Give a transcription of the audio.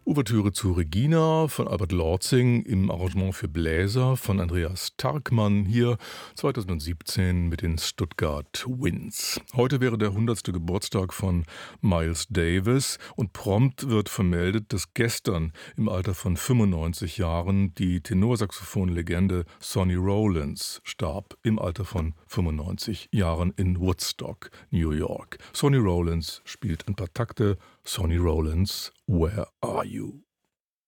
Ouvertüre zu Regina von Albert Lortzing im Arrangement für Bläser von Andreas Tarkmann hier 2017 mit den Stuttgart Winds. Heute wäre der 100. Geburtstag von Miles Davis und prompt wird vermeldet, dass gestern im Alter von 95 Jahren die Tenorsaxophon-Legende Sonny Rollins starb im Alter von 95 Jahren in Woodstock, New York. Sonny Rollins spielt ein paar Takte. Sonny Rollins, Where Are You?